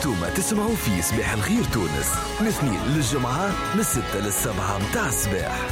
انتم تسمعوا في صباح الخير تونس من الاثنين للجمعة من 6 ل7 متاع الصباح.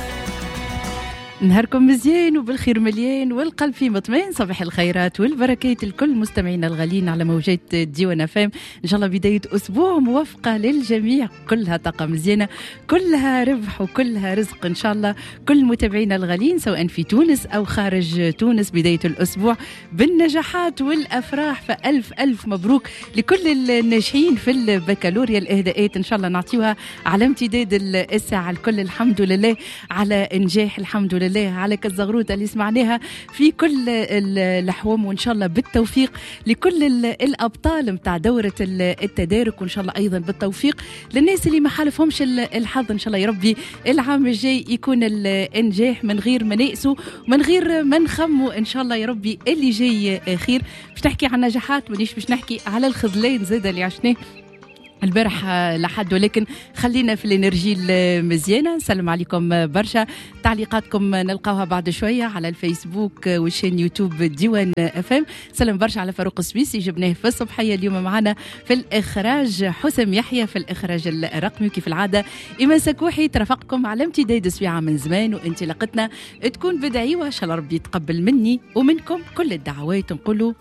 نهاركم مزيان وبالخير مليان والقلب فيه مطمئن. صباح الخيرات والبركات الكل مستمعينا الغاليين على موجات ديوان فام. ان شاء الله بداية اسبوع موفقة للجميع، كلها طاقة مزيانة، كلها ربح وكلها رزق ان شاء الله. كل متابعينا الغاليين سواء في تونس او خارج تونس بداية الاسبوع بالنجاحات والافراح، فالف الف مبروك لكل الناجحين في البكالوريا. الاهداءات ان شاء الله نعطيوها على امتداد الساعة الكل. الحمد لله على انجاح، الحمد لله على كالزغروطة اللي سمعناها في كل الأحوام، وإن شاء الله بالتوفيق لكل الأبطال متاع دورة التدارك، وإن شاء الله أيضا بالتوفيق للناس اللي ما حالفهمش الحظ. إن شاء الله يا ربي العام الجاي يكون الإنجاح من غير ما نيأسوا من غير ما نخموا. إن شاء الله يا ربي اللي جاي خير. باش نحكي عن نجاحات ونيش باش نحكي على الخذلان زادة اللي عشناه البارح لحد، ولكن خلينا في الانرجي المزيانه. نسلم عليكم برشا، تعليقاتكم نلقاوها بعد شويه على الفيسبوك والشين يوتيوب ديوان FM. سلم برشا على فاروق السويسي، جبناه في الصبحيه اليوم معنا في الاخراج حسام يحيى، في الاخراج الرقمي وكيف العاده ايمان سكوحي ترافقكم على امتداد سويعه من زمان، وانطلاقتنا تكون بدعيوه ان شاء الله ربي يتقبل مني ومنكم كل الدعوات. نقولوا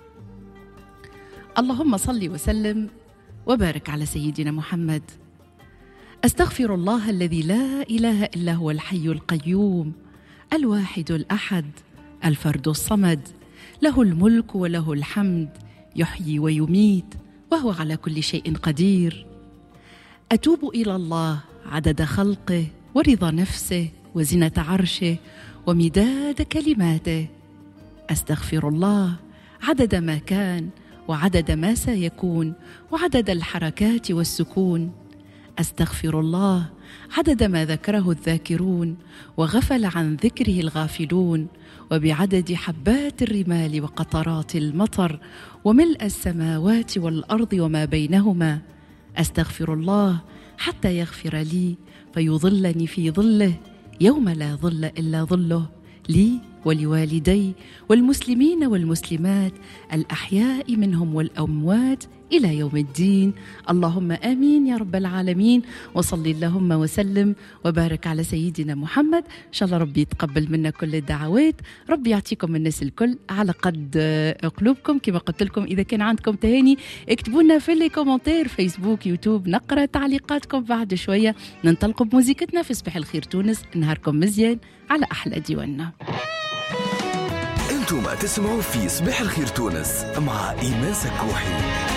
اللهم صل وسلم وبارك على سيدنا محمد. أستغفر الله الذي لا إله إلا هو الحي القيوم الواحد الأحد الفرد الصمد، له الملك وله الحمد، يحيي ويميت وهو على كل شيء قدير. أتوب إلى الله عدد خلقه ورضا نفسه وزنة عرشه ومداد كلماته. أستغفر الله عدد ما كان وعدد ما سيكون وعدد الحركات والسكون. أستغفر الله عدد ما ذكره الذاكرون وغفل عن ذكره الغافلون، وبعدد حبات الرمال وقطرات المطر وملء السماوات والأرض وما بينهما. أستغفر الله حتى يغفر لي فيظلني في ظله يوم لا ظل إلا ظله، لي ولوالدي والمسلمين والمسلمات الأحياء منهم والأموات إلى يوم الدين. اللهم آمين يا رب العالمين. وصل اللهم وسلم وبارك على سيدنا محمد. إن شاء الله ربي يتقبل منا كل الدعوات، ربي يعطيكم الناس الكل على قد قلوبكم. كما قلت لكم إذا كان عندكم تهاني اكتبوا لنا في لي كومنتير فيسبوك يوتيوب، نقرأ تعليقاتكم بعد شوية. ننطلقوا بموزيكتنا في صباح الخير تونس. نهاركم مزيان على أحلى ديواننا. انتم تسمعوا في صباح الخير تونس مع إيمان سكوحي.